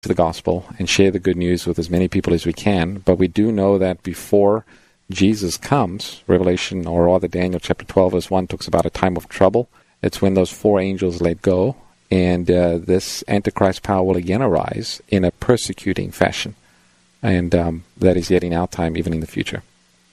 to the gospel and share the good news with as many people as we can. But we do know that before Jesus comes, Revelation, or rather Daniel chapter 12 verse 1 talks about a time of trouble. It's when those 4 angels let go, and this Antichrist power will again arise in a persecuting fashion. And that is yet in our time, even in the future.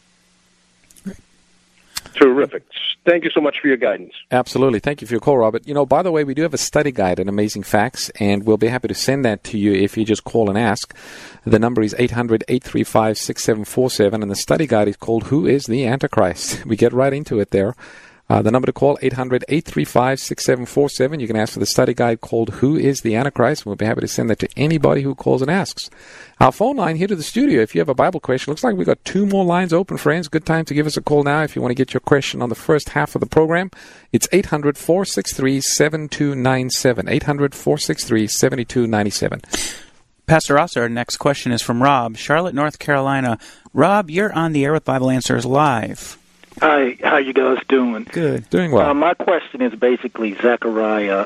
Terrific. Thank you so much for your guidance. Absolutely. Thank you for your call, Robert. You know, by the way, we do have a study guide on Amazing Facts, and we'll be happy to send that to you if you just call and ask. The number is 800-835-6747, and the study guide is called Who is the Antichrist? We get right into it there. The number to call, 800-835-6747. You can ask for the study guide called Who is the Antichrist? We'll be happy to send that to anybody who calls and asks. Our phone line here to the studio, if you have a Bible question, looks like we've got 2 more lines open, friends. Good time to give us a call now if you want to get your question on the first half of the program. It's 800-463-7297, 800-463-7297. Pastor Ross, our next question is from Rob, Charlotte, North Carolina. Rob, you're on the air with Bible Answers Live. Hi, how you guys doing? Good. Doing well. My question is basically Zechariah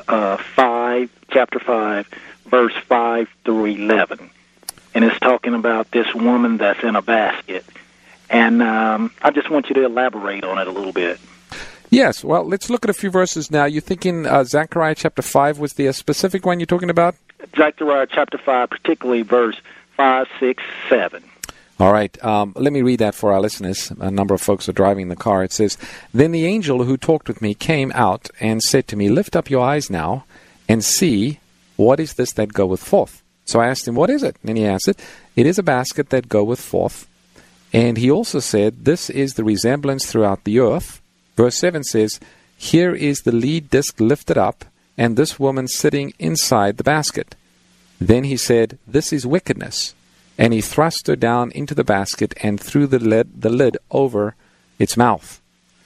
5, chapter 5, verse 5 through 11. And it's talking about this woman that's in a basket. And I just want you to elaborate on it a little bit. Yes, well, let's look at a few verses now. You're thinking Zechariah chapter 5 was the specific one you're talking about? Zechariah chapter 5, particularly verse 5, 6, 7. All right, let me read that for our listeners. A number of folks are driving the car. It says, Then the angel who talked with me came out and said to me, Lift up your eyes now and see, what is this that goeth forth? So I asked him, What is it? And he answered, It is a basket that goeth forth. And he also said, This is the resemblance throughout the earth. Verse 7 says, Here is the lead disc lifted up, and this woman sitting inside the basket. Then he said, This is wickedness. And he thrust her down into the basket and threw the lid over its mouth.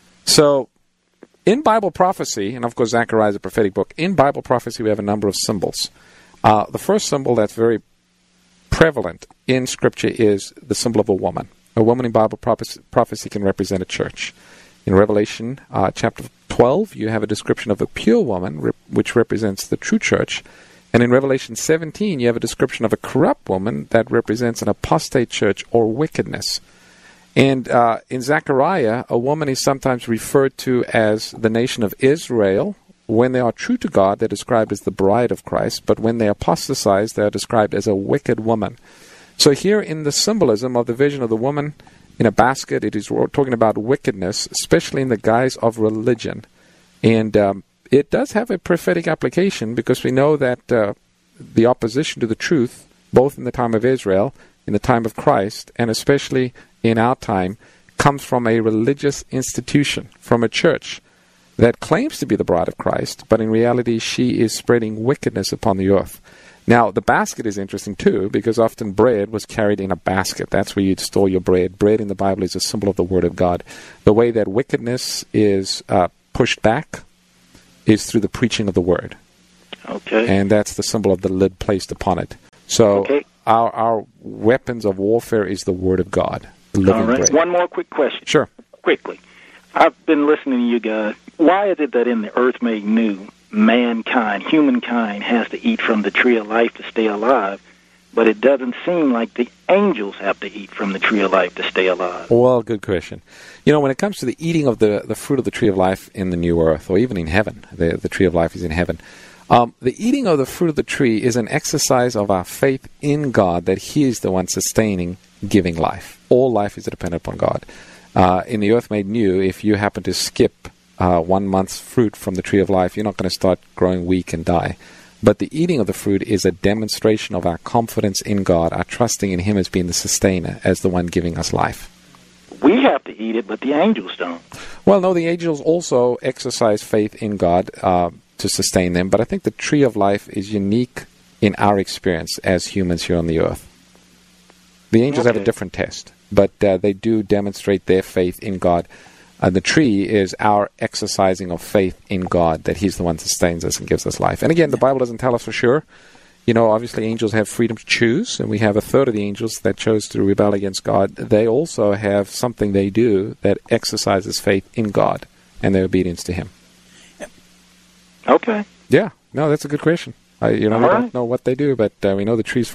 So, in Bible prophecy, and of course Zechariah is a prophetic book, in Bible prophecy we have a number of symbols. The first symbol that's very prevalent in Scripture is the symbol of a woman. A woman in Bible prophecy can represent a church. In Revelation chapter 12, you have a description of a pure woman, which represents the true church. And in Revelation 17, you have a description of a corrupt woman that represents an apostate church or wickedness. And in Zechariah, a woman is sometimes referred to as the nation of Israel. When they are true to God, they're described as the bride of Christ. But when they apostatize, they are described as a wicked woman. So here in the symbolism of the vision of the woman in a basket, it is talking about wickedness, especially in the guise of religion. And it does have a prophetic application because we know that the opposition to the truth, both in the time of Israel, in the time of Christ, and especially in our time, comes from a religious institution, from a church that claims to be the bride of Christ, but in reality she is spreading wickedness upon the earth. Now, the basket is interesting too, because often bread was carried in a basket. That's where you'd store your bread. Bread in the Bible is a symbol of the Word of God. The way that wickedness is pushed back is through the preaching of the Word. Okay. And that's the symbol of the lid placed upon it. So our weapons of warfare is the Word of God, the living bread. One more quick question. Sure. Quickly. I've been listening to you guys. Why is it that in the earth made new, humankind, has to eat from the tree of life to stay alive, but it doesn't seem like the angels have to eat from the tree of life to stay alive? Well, good question. You know, when it comes to the eating of the fruit of the tree of life in the new earth, or even in heaven, the tree of life is in heaven, the eating of the fruit of the tree is an exercise of our faith in God, that He is the one sustaining, giving life. All life is dependent upon God. In the earth made new, if you happen to skip 1 month's fruit from the tree of life, you're not going to start growing weak and die. But the eating of the fruit is a demonstration of our confidence in God, our trusting in Him as being the sustainer, as the one giving us life. We have to eat it, but the angels don't. Well, no, the angels also exercise faith in God to sustain them, but I think the tree of life is unique in our experience as humans here on the earth. The angels have a different test, but they do demonstrate their faith in God. The tree is our exercising of faith in God, that He's the one who sustains us and gives us life. And again, the Bible doesn't tell us for sure. You know, obviously angels have freedom to choose, and we have a third of the angels that chose to rebel against God. They also have something they do that exercises faith in God and their obedience to Him. Okay. Yeah. No, that's a good question. We All right. don't know what they do, but we know the tree's